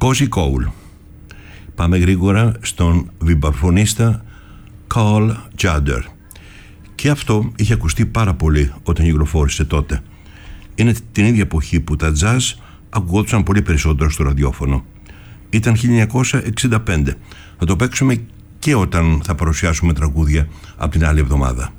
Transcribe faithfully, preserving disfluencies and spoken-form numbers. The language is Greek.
Posy Cole. Πάμε γρήγορα στον βιμπαφωνίστα Carl Tjader. Και αυτό είχε ακουστεί πάρα πολύ όταν κυκλοφόρησε τότε. Είναι την ίδια εποχή που τα jazz ακουγόντουσαν πολύ περισσότερο στο ραδιόφωνο. Ήταν χίλια εννιακόσια εξήντα πέντε. Θα το παίξουμε και όταν θα παρουσιάσουμε τραγούδια από την άλλη εβδομάδα.